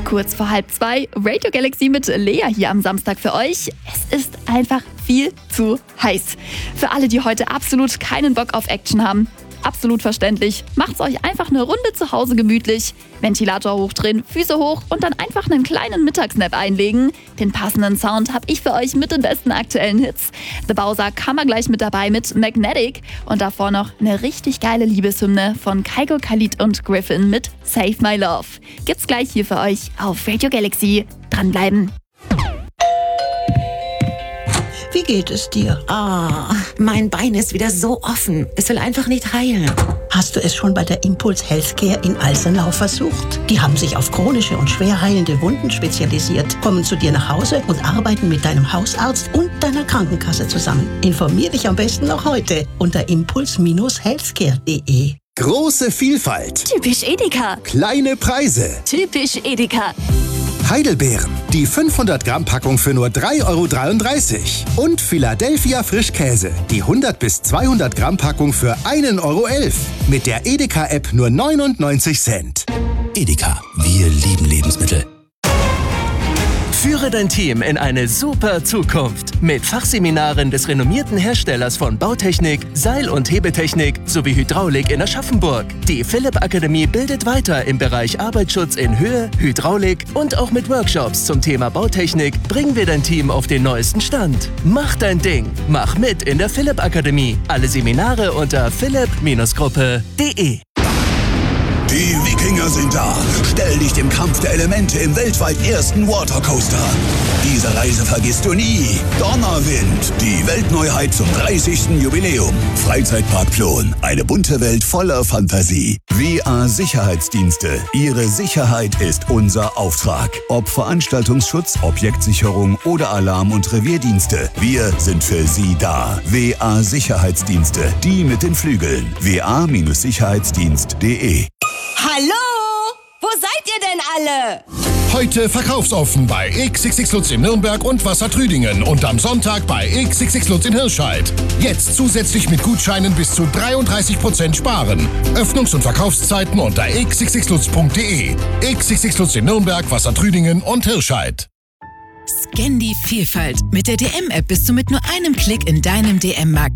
Kurz vor 1:30, Radio Galaxy mit Lea hier am Samstag für euch. Es ist einfach viel zu heiß. Für alle, die heute absolut keinen Bock auf Action haben, absolut verständlich. Macht's euch einfach eine Runde zu Hause gemütlich, Ventilator hochdrehen, Füße hoch und dann einfach einen kleinen Mittagsnap einlegen. Den passenden Sound habe ich für euch mit den besten aktuellen Hits. The Bowser kam gleich mit dabei mit Magnetic und davor noch eine richtig geile Liebeshymne von Kygo, Khalid und Griffin mit Save My Love. Gibt's gleich hier für euch auf Radio Galaxy. Dranbleiben. Wie geht es dir? Mein Bein ist wieder so offen. Es will einfach nicht heilen. Hast du es schon bei der Impulse Healthcare in Alsenau versucht? Die haben sich auf chronische und schwer heilende Wunden spezialisiert, kommen zu dir nach Hause und arbeiten mit deinem Hausarzt und deiner Krankenkasse zusammen. Informier dich am besten noch heute unter impuls-healthcare.de. Große Vielfalt. Typisch Edeka. Kleine Preise. Typisch Edeka. Heidelbeeren. Die 500 Gramm Packung für nur 3,33 €. Und Philadelphia Frischkäse. Die 100 bis 200 Gramm Packung für 1,11 €. Mit der Edeka-App nur 99 Cent. Edeka, wir lieben Lebensmittel. Führe dein Team in eine super Zukunft mit Fachseminaren des renommierten Herstellers von Bautechnik, Seil- und Hebetechnik sowie Hydraulik in Aschaffenburg. Die Philipp Akademie bildet weiter im Bereich Arbeitsschutz in Höhe, Hydraulik und auch mit Workshops zum Thema Bautechnik bringen wir dein Team auf den neuesten Stand. Mach dein Ding, mach mit in der Philipp Akademie. Alle Seminare unter philipp-gruppe.de. Die Wikinger sind da. Stell dich dem Kampf der Elemente im weltweit ersten Watercoaster. Diese Reise vergisst du nie. Donnerwind, die Weltneuheit zum 30. Jubiläum. Freizeitpark Plon, eine bunte Welt voller Fantasie. WA Sicherheitsdienste. Ihre Sicherheit ist unser Auftrag. Ob Veranstaltungsschutz, Objektsicherung oder Alarm- und Revierdienste. Wir sind für Sie da. WA Sicherheitsdienste. Die mit den Flügeln. wa-sicherheitsdienst.de. Hallo? Wo seid ihr denn alle? Heute verkaufsoffen bei XXX Lutz in Nürnberg und Wassertrüdingen und am Sonntag bei XXX Lutz in Hirscheid. Jetzt zusätzlich mit Gutscheinen bis zu 33% sparen. Öffnungs- und Verkaufszeiten unter xxxlutz.de. XXX Lutz in Nürnberg, Wassertrüdingen und Hirscheid. Scan die Vielfalt. Mit der DM-App bist du mit nur einem Klick in deinem DM-Markt.